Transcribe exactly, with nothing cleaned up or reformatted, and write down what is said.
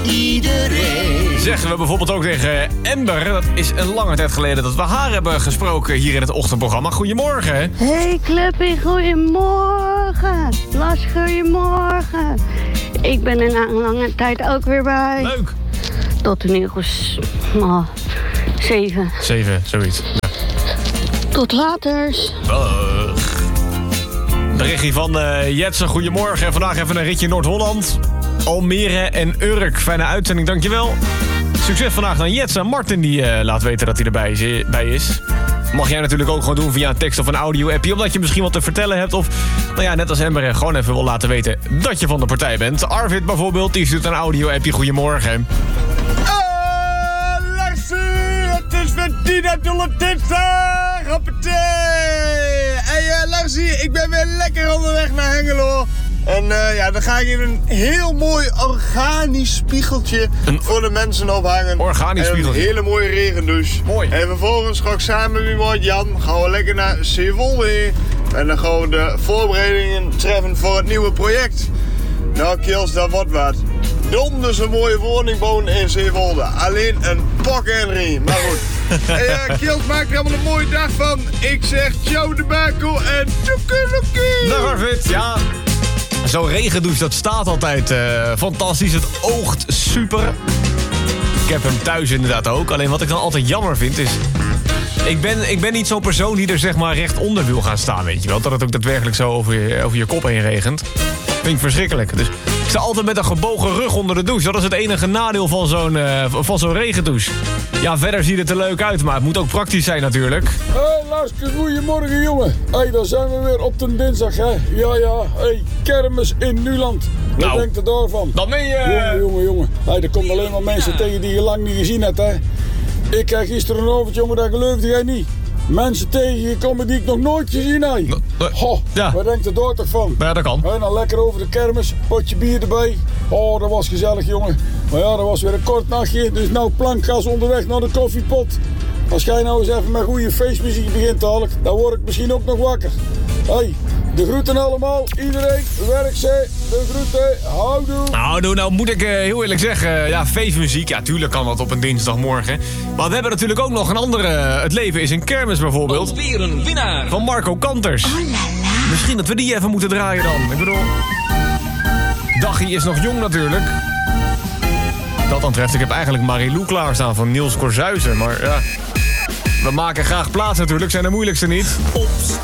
iedereen. Zeggen we bijvoorbeeld ook tegen Amber. Dat is een lange tijd geleden dat we haar hebben gesproken hier in het ochtendprogramma. Goedemorgen. Hey Cluppy, goedemorgen. Lars, goedemorgen. Ik ben er na een lange tijd ook weer bij. Leuk. Tot een uur is oh, zeven. Zeven, zoiets. Ja. Tot later. Dag. Berichtje van uh, Jetsen, goedemorgen. Vandaag even een ritje Noord-Holland. Almere en Urk. Fijne uitzending, dankjewel. Succes vandaag naar Jetsen. Martin die uh, laat weten dat hij erbij is, bij is. Mag jij natuurlijk ook gewoon doen via een tekst of een audio-appje... omdat je misschien wat te vertellen hebt. Of, nou ja, net als Amber, gewoon even wil laten weten dat je van de partij bent. Arvid bijvoorbeeld, die stuurt een audio-appje. Goedemorgen. Oh, Larsie, het is weer die natuurlijk dinsdag. Hoppatee. Hey uh, Larsie, ik ben weer lekker onderweg naar Hengelo. En uh, ja, dan ga ik in een heel mooi organisch spiegeltje Een voor de mensen ophangen. Organisch spiegeltje. En een hele mooie regendouche. Mooi. En vervolgens ga ik samen met mijn Jan gaan we lekker naar Zeewolde. En dan gaan we de voorbereidingen treffen voor het nieuwe project. Nou, Kils, dat wordt wat. Donders een mooie woning bouwen in Zeewolde. Alleen een pak en riem. Maar goed. Hey, uh, Kils, maak er allemaal een mooie dag van. Ik zeg ciao de bako en toekelokie. Dag Arvid, ja. Zo'n regendouche, dat staat altijd uh, fantastisch. Het oogt super. Ik heb hem thuis inderdaad ook. Alleen wat ik dan altijd jammer vind is... Ik ben, ik ben niet zo'n persoon die er zeg maar recht onder wil gaan staan, weet je wel. Dat het ook daadwerkelijk zo over je, over je kop heen regent. Vind ik verschrikkelijk. Dus ik sta altijd met een gebogen rug onder de douche. Dat is het enige nadeel van zo'n, uh, van zo'n regendouche. Ja, verder ziet het er leuk uit, maar het moet ook praktisch zijn natuurlijk. Hé hey, Larske, goedemorgen jongen. Hé, hey, daar zijn we weer op de dinsdag, hè. Ja, ja. Hé, hey, kermis in Nuland. Wat Nou, denkt u daarvan? Dan ben je... Jongen, jongen, jongen. Hey, er komt alleen maar mensen tegen die je lang niet gezien hebt, hè. Ik heb gisteravond, jongen, dat geloofde jij niet. Mensen tegengekomen die ik nog nooit gezien heb. Ho, Ja. Wat denkt u daar toch van? Ja, dat kan. En dan lekker over de kermis, potje bier erbij. Oh, dat was gezellig, jongen. Maar ja, dat was weer een kort nachtje. Dus nou plankgas onderweg naar de koffiepot. Als jij nou eens even met goede feestmuziek begint te halen, dan word ik misschien ook nog wakker. Hey, de groeten allemaal. Iedereen, werk ze. De groeten. Houdoe. Nou, nou, nou moet ik uh, heel eerlijk zeggen, ja, feestmuziek, ja, tuurlijk kan dat op een dinsdagmorgen. Maar we hebben natuurlijk ook nog een andere, Het leven is een kermis bijvoorbeeld. Weer een winnaar. Van Marco Kanters. Misschien dat we die even moeten draaien dan. Ik bedoel, Daggy is nog jong natuurlijk. Dat dan treft, ik heb eigenlijk Marilou klaarstaan van Niels Korzuizen. Maar ja, we maken graag plaats natuurlijk, zijn de moeilijkste niet. Opstaan.